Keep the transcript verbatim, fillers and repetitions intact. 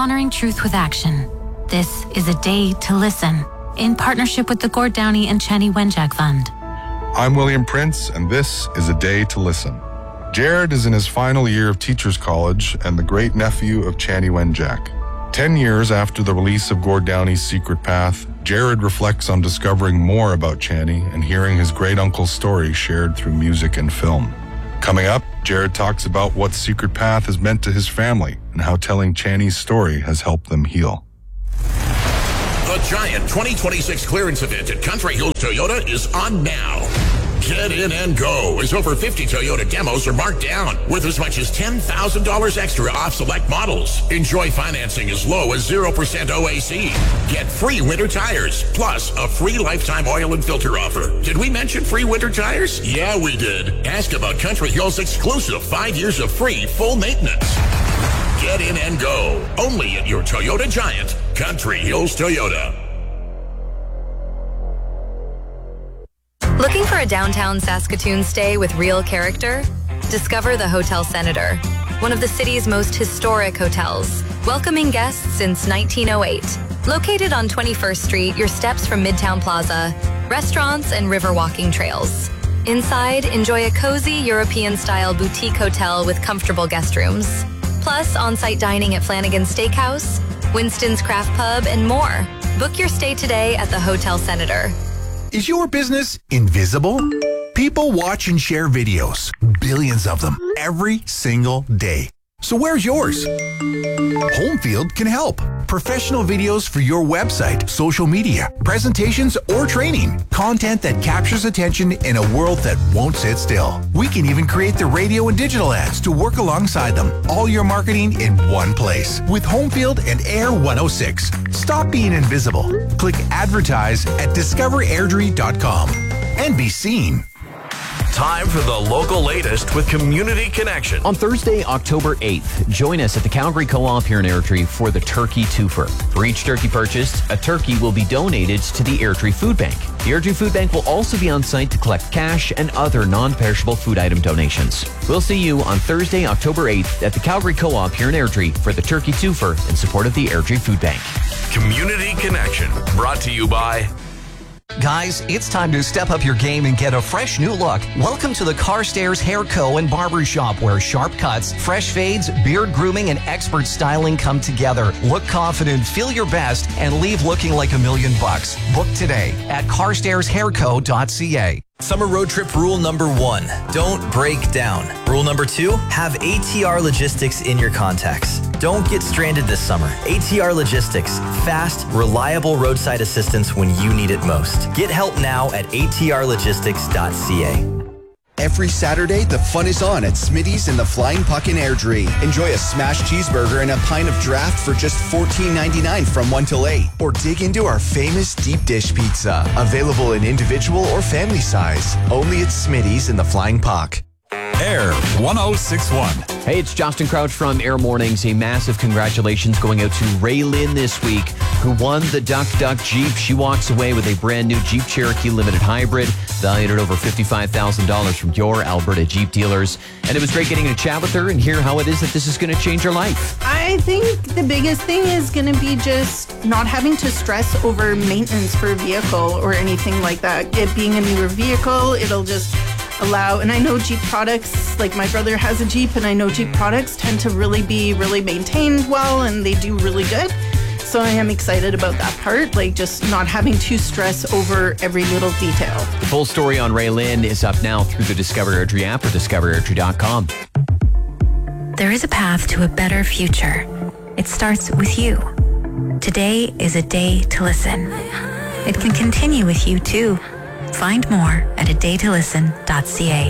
honoring truth with action. This is a day to listen, in partnership with the Gord Downey and Chanie Wenjack Fund. I'm William Prince, and this is a day to listen. Jared is in his final year of Teachers College and the great-nephew of Chanie Wenjack. Ten years after the release of Gord Downey's Secret Path, Jared reflects on discovering more about Chanie and hearing his great-uncle's story shared through music and film. Coming up, Jared talks about what Secret Path has meant to his family and how telling Chanie's story has helped them heal. The Giant twenty twenty-six clearance event at Country Hills Toyota is on now. Get in and go, as over fifty Toyota demos are marked down with as much as ten thousand dollars extra off select models. Enjoy financing as low as zero percent O A C. Get free winter tires, plus a free lifetime oil and filter offer. Did we mention free winter tires? Yeah, we did. Ask about Country Hills' exclusive five years of free full maintenance. Get in and go, only at your Toyota Giant, Country Hills Toyota. Looking for a downtown Saskatoon stay with real character? Discover the Hotel Senator, one of the city's most historic hotels, welcoming guests since nineteen oh eight. Located on twenty-first Street, your steps from Midtown Plaza, restaurants and river walking trails. Inside, enjoy a cozy European-style boutique hotel with comfortable guest rooms. Plus, on-site dining at Flanagan's Steakhouse, Winston's Craft Pub, and more. Book your stay today at the Hotel Senator. Is your business invisible? People watch and share videos, billions of them, every single day. So where's yours? Homefield can help. Professional videos for your website, social media, presentations, or training. Content that captures attention in a world that won't sit still. We can even create the radio and digital ads to work alongside them. All your marketing in one place. With Homefield and Air one oh six. Stop being invisible. Click advertise at discover airdrie dot com and be seen. Time for the local latest with Community Connection. On Thursday, October eighth, join us at the Calgary Co-op here in Airdrie for the Turkey Twofer. For each turkey purchased, a turkey will be donated to the Airdrie Food Bank. The Airdrie Food Bank will also be on site to collect cash and other non-perishable food item donations. We'll see you on Thursday, October eighth at the Calgary Co-op here in Airdrie for the Turkey Twofer in support of the Airdrie Food Bank. Community Connection, brought to you by... Guys, it's time to step up your game and get a fresh new look. Welcome to the Carstairs Hair Co. and Barber Shop, where sharp cuts, fresh fades, beard grooming, and expert styling come together. Look confident, feel your best, and leave looking like a million bucks. Book today at carstairs hair co dot c a. Summer road trip rule number one, don't break down. Rule number two, have A T R Logistics in your contacts. Don't get stranded this summer. A T R Logistics, fast, reliable roadside assistance when you need it most. Get help now at a t r logistics dot c a. Every Saturday, the fun is on at Smitty's in the Flying Puck in Airdrie. Enjoy a smashed cheeseburger and a pint of draft for just fourteen ninety-nine from one till eight. Or dig into our famous deep dish pizza, available in individual or family size. Only at Smitty's in the Flying Puck. Air one oh six point one. Hey, it's Justin Crouch from Air Mornings. A massive congratulations going out to Ray Lynn this week, who won the Duck Duck Jeep. She walks away with a brand new Jeep Cherokee Limited Hybrid, valued at over fifty-five thousand dollars from your Alberta Jeep dealers. And it was great getting to chat with her and hear how it is that this is going to change her life. I think the biggest thing is going to be just not having to stress over maintenance for a vehicle or anything like that. It being a newer vehicle, it'll just allow, and I know Jeep products, like my brother has a Jeep, and I know Jeep products tend to really be really maintained well, and they do really good. So I am excited about that part, like just not having to stress over every little detail. The full story on Ray Lynn is up now through the Discover Airdrie app or discover airdrie dot com. There is a path to a better future. It starts with you. Today is a day to listen. It can continue with you too. Find more at a day to listen dot c a.